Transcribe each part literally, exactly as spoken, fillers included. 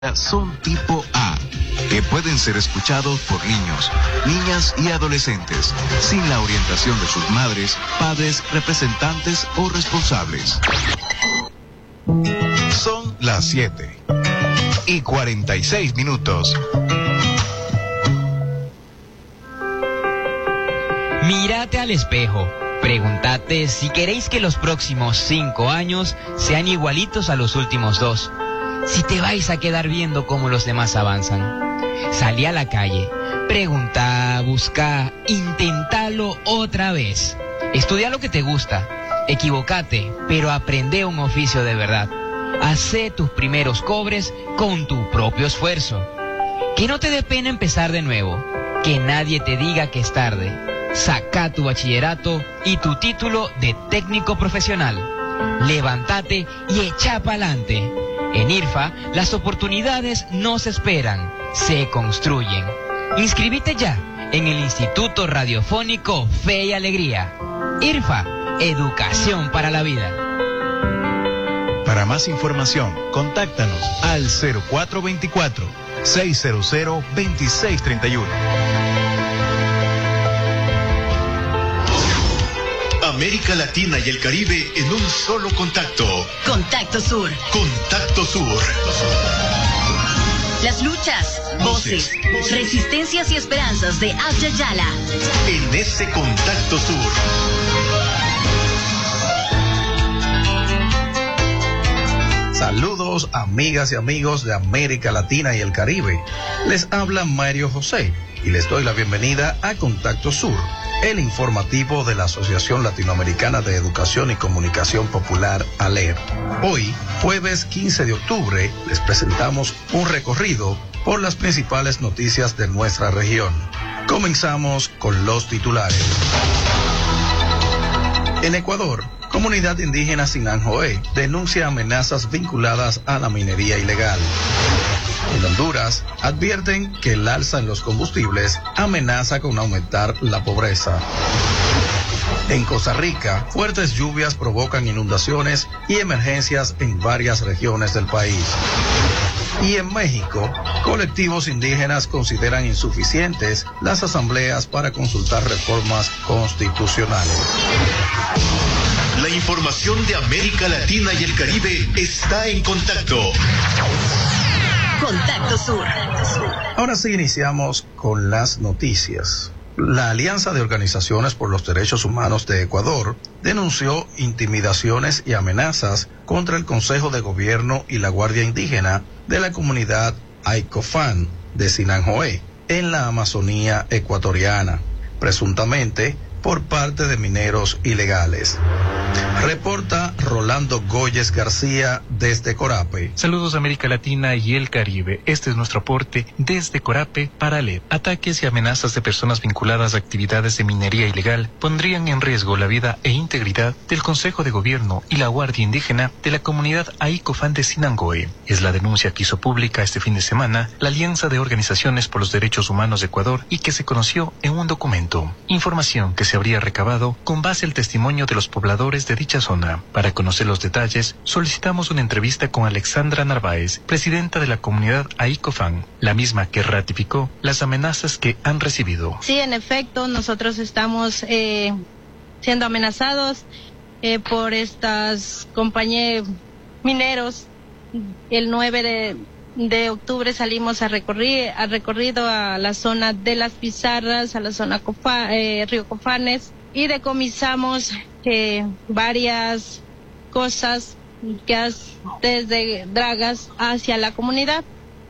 son tipo A, que pueden ser escuchados por niños, niñas y adolescentes, sin la orientación de sus madres, padres, representantes o responsables. Son las siete y cuarenta y seis minutos. Mírate al espejo. Pregúntate si queréis que los próximos cinco años sean igualitos a los últimos dos. Si te vais a quedar viendo cómo los demás avanzan. Salí a la calle. Pregunta, busca, intentalo otra vez. Estudia lo que te gusta. Equivocate, pero aprende un oficio de verdad. Hacé tus primeros cobres con tu propio esfuerzo. Que no te dé pena empezar de nuevo. Que nadie te diga que es tarde. Saca tu bachillerato y tu título de técnico profesional. Levántate y echa pa'lante. En IRFA, las oportunidades no se esperan, se construyen. Inscribite ya en el Instituto Radiofónico Fe y Alegría. IRFA, Educación para la Vida. Para más información, contáctanos al cero cuatro dos cuatro, seis cero cero, dos seis tres uno. América Latina y el Caribe en un solo contacto. Contacto Sur. Contacto Sur. Las luchas, voces, voces, resistencias y esperanzas de Abya Yala. En ese Contacto Sur. Saludos, amigas y amigos de América Latina y el Caribe. Les habla Mario José y les doy la bienvenida a Contacto Sur, el informativo de la Asociación Latinoamericana de Educación y Comunicación Popular, ALER. Hoy, jueves quince de octubre, les presentamos un recorrido por las principales noticias de nuestra región. Comenzamos con los titulares. En Ecuador, comunidad indígena Sinanjoé denuncia amenazas vinculadas a la minería ilegal. En Honduras, advierten que el alza en los combustibles amenaza con aumentar la pobreza. En Costa Rica, fuertes lluvias provocan inundaciones y emergencias en varias regiones del país. Y en México, colectivos indígenas consideran insuficientes las asambleas para consultar reformas constitucionales. La información de América Latina y el Caribe está en contacto. Contacto Sur. Ahora sí iniciamos con las noticias. La Alianza de Organizaciones por los Derechos Humanos de Ecuador denunció intimidaciones y amenazas contra el Consejo de Gobierno y la Guardia Indígena de la comunidad Aicofán de Sinanjoé en la Amazonía ecuatoriana, presuntamente por parte de mineros ilegales. Reporta Rolando Goyes García desde Corape. Saludos América Latina y el Caribe. Este es nuestro aporte desde Corape para ALER. Ataques y amenazas de personas vinculadas a actividades de minería ilegal pondrían en riesgo la vida e integridad del Consejo de Gobierno y la Guardia Indígena de la comunidad Aicofán de Sinangoe. Es la denuncia que hizo pública este fin de semana la Alianza de Organizaciones por los Derechos Humanos de Ecuador y que se conoció en un documento. Información que se habría recabado con base al testimonio de los pobladores de dicha zona. Para conocer los detalles, solicitamos una entrevista con Alexandra Narváez, presidenta de la comunidad Aicofán, la misma que ratificó las amenazas que han recibido. Sí, en efecto, nosotros estamos eh, siendo amenazados eh, por estas compañías mineros. El nueve de, de octubre salimos a recorrer, a recorrido a la zona de las Pizarras, a la zona Cofa, eh, Río Cofanes, y decomisamos eh, varias cosas que has, desde dragas hacia la comunidad.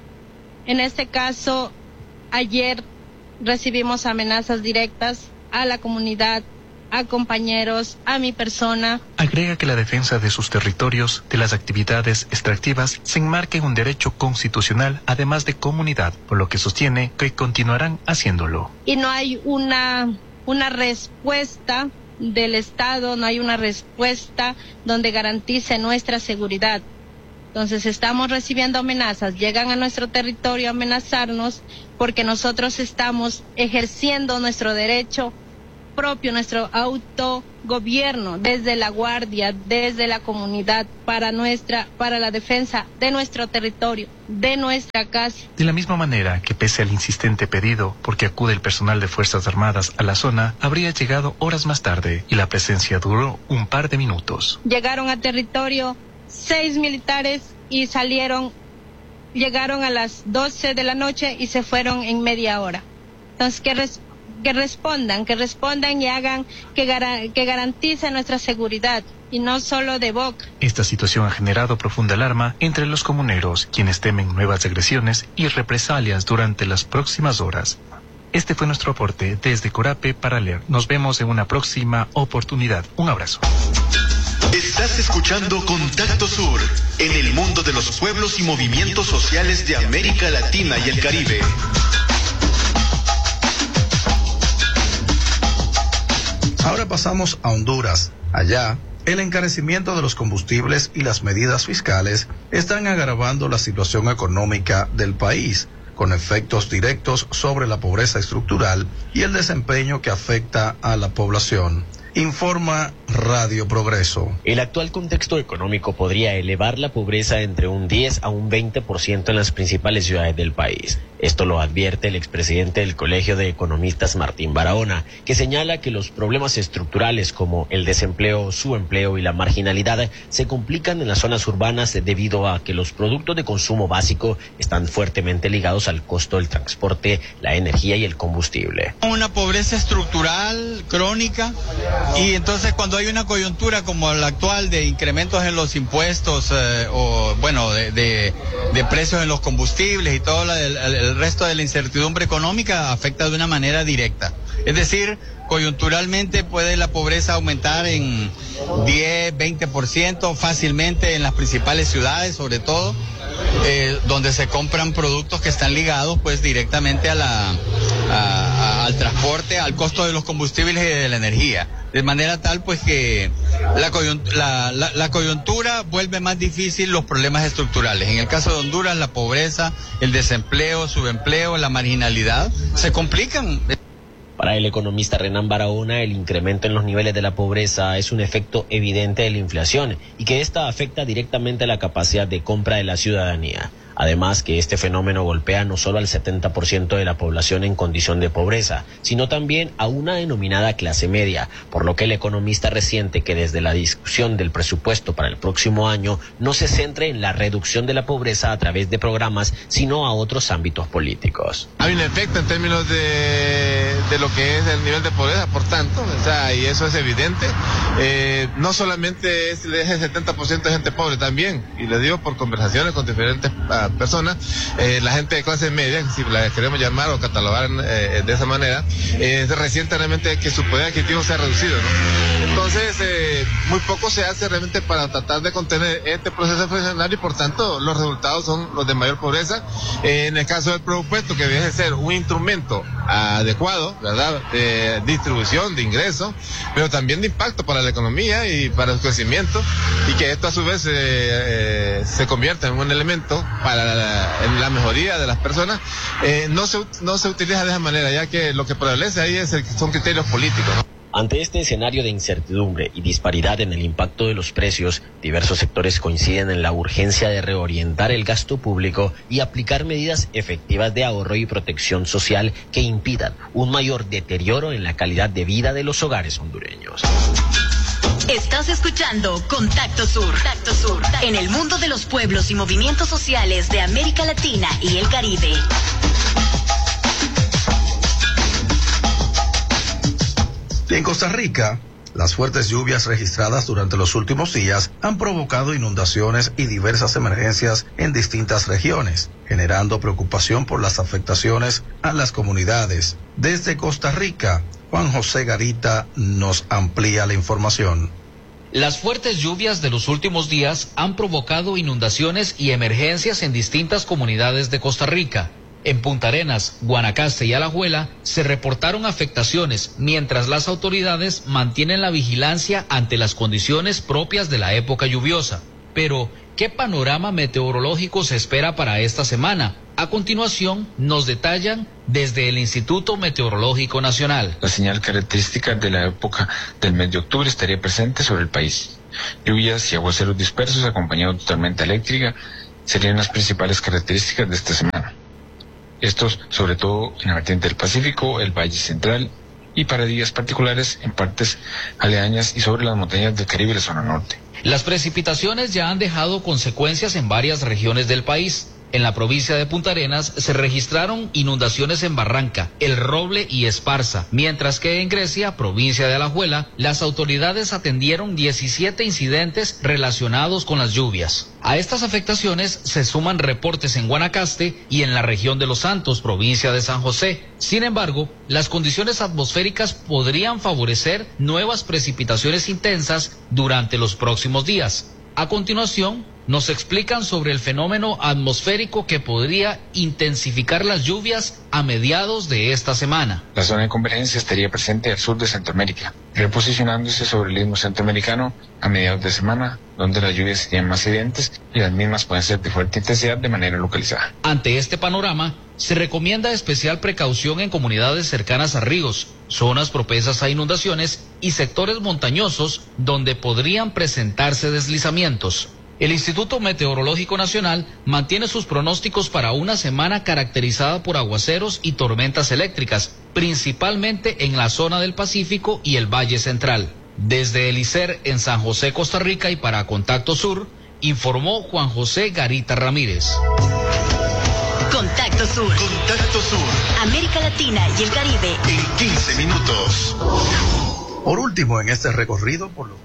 En este caso, ayer recibimos amenazas directas a la comunidad, a compañeros, a mi persona. Agrega que la defensa de sus territorios, de las actividades extractivas, se enmarca en un derecho constitucional, además de comunidad, por lo que sostiene que continuarán haciéndolo. Y no hay una, una respuesta del Estado, no hay una respuesta donde garantice nuestra seguridad. Entonces estamos recibiendo amenazas, llegan a nuestro territorio a amenazarnos porque nosotros estamos ejerciendo nuestro derecho propio, nuestro autogobierno, desde la guardia, desde la comunidad, para nuestra, para la defensa de nuestro territorio, de nuestra casa. De la misma manera que pese al insistente pedido porque acude el personal de Fuerzas Armadas a la zona, habría llegado horas más tarde y la presencia duró un par de minutos. Llegaron a territorio seis militares y salieron, llegaron a las doce de la noche y se fueron en media hora. Entonces, que, res, que respondan, que respondan y hagan que, gar, que garanticen nuestra seguridad. Y no solo de boca. Esta situación ha generado profunda alarma entre los comuneros, quienes temen nuevas agresiones y represalias durante las próximas horas. Este fue nuestro aporte desde Corape para Leer. Nos vemos en una próxima oportunidad. Un abrazo. Estás escuchando Contacto Sur, en el mundo de los pueblos y movimientos sociales de América Latina y el Caribe. Ahora pasamos a Honduras. Allá, el encarecimiento de los combustibles y las medidas fiscales están agravando la situación económica del país, con efectos directos sobre la pobreza estructural y el desempeño que afecta a la población. Informa Radio Progreso. El actual contexto económico podría elevar la pobreza entre un diez a un veinte por ciento en las principales ciudades del país. Esto lo advierte el expresidente del Colegio de Economistas, Martín Barahona, que señala que los problemas estructurales como el desempleo, subempleo y la marginalidad se complican en las zonas urbanas debido a que los productos de consumo básico están fuertemente ligados al costo del transporte, la energía y el combustible. Una pobreza estructural, crónica, y entonces cuando hay una coyuntura como la actual de incrementos en los impuestos eh, o bueno de, de, de precios en los combustibles y todo la, el, el resto de la incertidumbre económica afecta de una manera directa. Es decir, coyunturalmente puede la pobreza aumentar en diez, veinte por ciento fácilmente en las principales ciudades, sobre todo eh, donde se compran productos que están ligados pues directamente a la, a, a, al transporte, al costo de los combustibles y de la energía. De manera tal pues que la coyuntura, la, la, la coyuntura vuelve más difícil los problemas estructurales. En el caso de Honduras, la pobreza, el desempleo, subempleo, la marginalidad se complican. Para el economista Renan Barahona, el incremento en los niveles de la pobreza es un efecto evidente de la inflación y que esta afecta directamente a la capacidad de compra de la ciudadanía. Además que este fenómeno golpea no solo al setenta por ciento de la población en condición de pobreza, sino también a una denominada clase media, por lo que el economista resiente que desde la discusión del presupuesto para el próximo año no se centre en la reducción de la pobreza a través de programas, sino a otros ámbitos políticos. Hay un efecto en términos de, de lo que es el nivel de pobreza, por tanto, o sea, y eso es evidente. Eh, no solamente es ese setenta por ciento de gente pobre, también, y le digo por conversaciones con diferentes uh, personas, eh, la gente de clase media, si la queremos llamar o catalogar eh, de esa manera, eh, resiente realmente que su poder adquisitivo se ha reducido, ¿no? Entonces, eh, muy poco se hace realmente para tratar de contener este proceso inflacionario y por tanto los resultados son los de mayor pobreza. Eh, en el caso del presupuesto, que debe ser un instrumento adecuado, ¿verdad?, de distribución de ingresos, pero también de impacto para la economía y para el crecimiento, y que esto a su vez eh, eh, se convierta en un elemento para la, en la mejoría de las personas, eh, no se no se utiliza de esa manera, ya que lo que prevalece ahí es el, son criterios políticos, ¿no? Ante este escenario de incertidumbre y disparidad en el impacto de los precios, diversos sectores coinciden en la urgencia de reorientar el gasto público y aplicar medidas efectivas de ahorro y protección social que impidan un mayor deterioro en la calidad de vida de los hogares hondureños. Estás escuchando Contacto Sur, Contacto Sur, en el mundo de los pueblos y movimientos sociales de América Latina y el Caribe. En Costa Rica, las fuertes lluvias registradas durante los últimos días han provocado inundaciones y diversas emergencias en distintas regiones, generando preocupación por las afectaciones a las comunidades. Desde Costa Rica, Juan José Garita nos amplía la información. Las fuertes lluvias de los últimos días han provocado inundaciones y emergencias en distintas comunidades de Costa Rica. En Punta Arenas, Guanacaste y Alajuela se reportaron afectaciones, mientras las autoridades mantienen la vigilancia ante las condiciones propias de la época lluviosa. Pero ¿Qué panorama meteorológico se espera para esta semana? A continuación, nos detallan desde el Instituto Meteorológico Nacional. La señal característica de la época del mes de octubre estaría presente sobre el país. Lluvias y aguaceros dispersos acompañados de tormenta eléctrica serían las principales características de esta semana. Estos, sobre todo en la vertiente del Pacífico, el Valle Central y para días particulares en partes aledañas y sobre las montañas del Caribe y la zona norte. Las precipitaciones ya han dejado consecuencias en varias regiones del país. En la provincia de Punta Arenas se registraron inundaciones en Barranca, El Roble y Esparza, mientras que en Grecia, provincia de Alajuela, las autoridades atendieron diecisiete incidentes relacionados con las lluvias. A estas afectaciones se suman reportes en Guanacaste y en la región de Los Santos, provincia de San José. Sin embargo, las condiciones atmosféricas podrían favorecer nuevas precipitaciones intensas durante los próximos días. A continuación, nos explican sobre el fenómeno atmosférico que podría intensificar las lluvias a mediados de esta semana. La zona de convergencia estaría presente al sur de Centroamérica, reposicionándose sobre el istmo centroamericano a mediados de semana, donde las lluvias serían más evidentes y las mismas pueden ser de fuerte intensidad de manera localizada. Ante este panorama, se recomienda especial precaución en comunidades cercanas a ríos, zonas propensas a inundaciones y sectores montañosos donde podrían presentarse deslizamientos. El Instituto Meteorológico Nacional mantiene sus pronósticos para una semana caracterizada por aguaceros y tormentas eléctricas, principalmente en la zona del Pacífico y el Valle Central. Desde el I C E R en San José, Costa Rica, y para Contacto Sur, informó Juan José Garita Ramírez. Contacto Sur. Contacto Sur. América Latina y el Caribe. En quince minutos. Por último, en este recorrido por los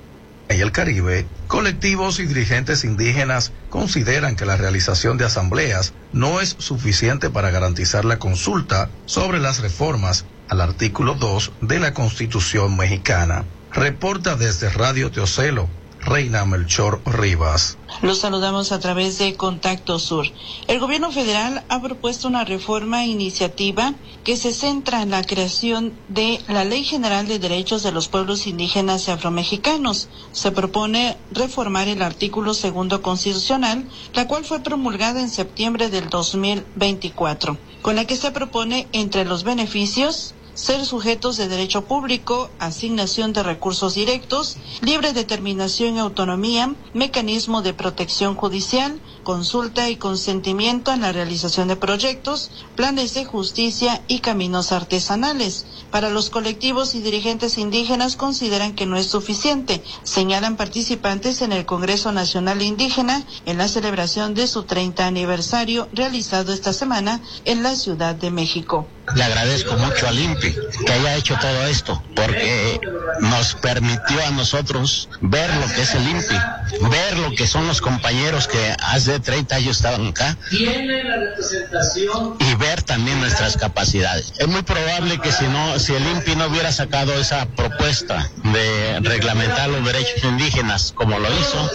y el Caribe, colectivos y dirigentes indígenas consideran que la realización de asambleas no es suficiente para garantizar la consulta sobre las reformas al artículo dos de la Constitución mexicana. Reporta desde Radio Teocelo, Reina Melchor Rivas. Los saludamos a través de Contacto Sur. El gobierno federal ha propuesto una reforma iniciativa que se centra en la creación de la Ley General de Derechos de los Pueblos Indígenas y Afromexicanos. Se propone reformar el artículo segundo constitucional, la cual fue promulgada en septiembre del dos mil veinticuatro, con la que se propone, entre los beneficios, ser sujetos de derecho público, asignación de recursos directos, libre determinación y autonomía, mecanismo de protección judicial, consulta y consentimiento en la realización de proyectos, planes de justicia y caminos artesanales. Para los colectivos y dirigentes indígenas consideran que no es suficiente, señalan participantes en el Congreso Nacional Indígena en la celebración de su treinta aniversario realizado esta semana en la Ciudad de México. Le agradezco mucho al I N P I que haya hecho todo esto, porque nos permitió a nosotros ver lo que es el I N P I, ver lo que son los compañeros que hace treinta años estaban acá, tiene la representación, y ver también nuestras capacidades. Es muy probable que si no, si el I N P I no hubiera sacado esa propuesta de reglamentar los derechos indígenas como lo hizo,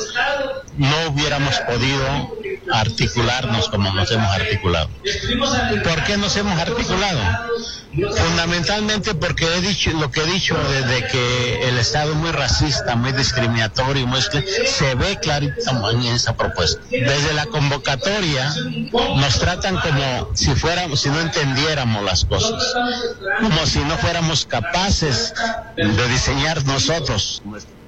no hubiéramos podido articularnos como nos hemos articulado. ¿Por qué nos hemos articulado? Fundamentalmente porque he dicho lo que he dicho desde que el Estado es muy racista, muy discriminatorio, muy, se ve clarito en esa propuesta. Desde la convocatoria nos tratan como si fuéramos, si no entendiéramos las cosas, como si no fuéramos capaces de diseñar nosotros.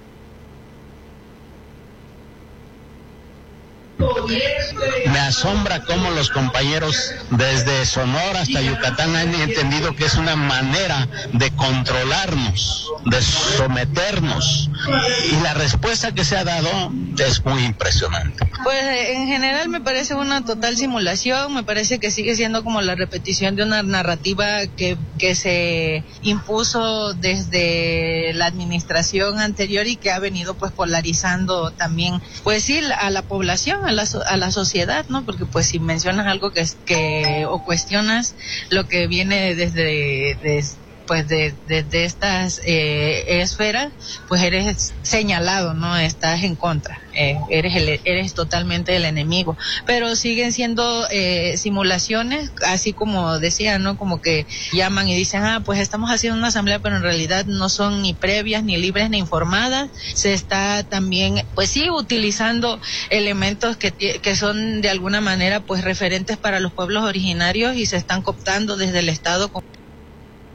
Me asombra cómo los compañeros desde Sonora hasta Yucatán han entendido que es una manera de controlarnos, de someternos, y la respuesta que se ha dado es muy impresionante. Pues en general me parece una total simulación, me parece que sigue siendo como la repetición de una narrativa que, que se impuso desde la administración anterior y que ha venido pues polarizando también, pues sí, a la población, a la, a la sociedad, ¿no? Porque pues si mencionas algo que, que o cuestionas lo que viene desde, desde pues de, de, de estas eh, esferas, pues eres señalado, ¿no? Estás en contra, eh, eres el, eres totalmente el enemigo, pero siguen siendo eh, simulaciones, así como decía, ¿no? Como que llaman y dicen, ah, pues estamos haciendo una asamblea, pero en realidad no son ni previas, ni libres, ni informadas. Se está también, pues sí, utilizando elementos que, que son de alguna manera, pues referentes para los pueblos originarios y se están cooptando desde el Estado con